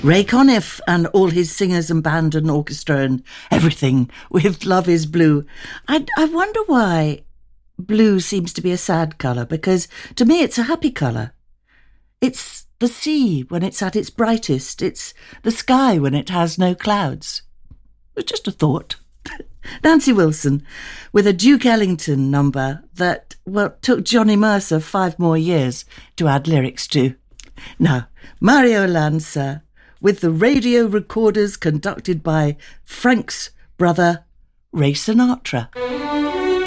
Ray Conniff and all his singers and band and orchestra and everything with Love is Blue. I wonder why blue seems to be a sad colour, because to me it's a happy colour. It's the sea when it's at its brightest. It's the sky when it has no clouds. It's just a thought. Nancy Wilson with a Duke Ellington number that, well, took Johnny Mercer 5 more years to add lyrics to. Now, Mario Lanza with the radio recorders conducted by Frank's brother, Ray Sinatra.